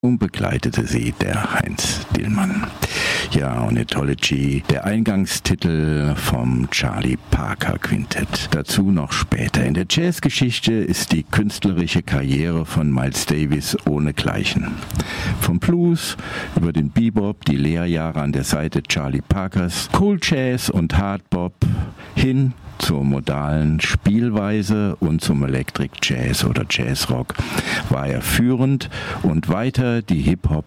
und begleitete sie der Heinz Dillmann. Ja, Ornithology, der Eingangstitel vom Charlie Parker Quintett. Dazu noch später. In der Jazzgeschichte ist die künstlerische Karriere von Miles Davis ohnegleichen. Vom Blues über den Bebop, die Lehrjahre an der Seite Charlie Parkers, Cool Jazz und Hardbop hin zur modalen Spielweise und zum Electric Jazz oder Jazzrock war er führend und weiter die Hip-Hop